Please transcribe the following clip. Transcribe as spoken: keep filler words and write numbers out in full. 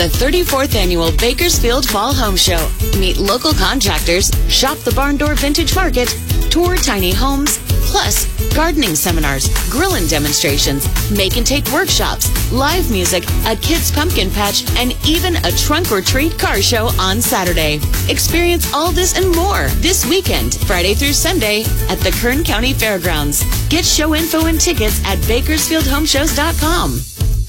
The thirty-fourth Annual Bakersfield Fall Home Show. Meet local contractors, shop the Barn Door Vintage Market, tour tiny homes, plus gardening seminars, grilling demonstrations, make and take workshops, live music, a kids' pumpkin patch, and even a trunk or treat car show on Saturday. Experience all this and more this weekend, Friday through Sunday, at the Kern County Fairgrounds. Get show info and tickets at bakersfield home shows dot com.